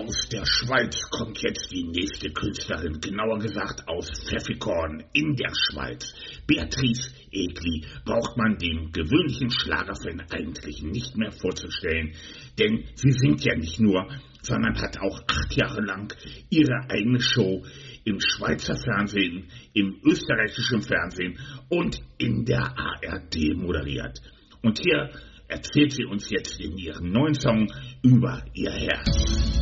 Aus der Schweiz kommt jetzt die nächste Künstlerin, genauer gesagt aus Pfäffikon in der Schweiz. Beatrice Egli braucht man dem gewöhnlichen Schlagerfan eigentlich nicht mehr vorzustellen, denn sie singt ja nicht nur, sondern hat auch 8 Jahre lang ihre eigene Show im Schweizer Fernsehen, im österreichischen Fernsehen und in der ARD moderiert. Und hier erzählt sie uns jetzt in ihrem neuen Song über ihr Herz.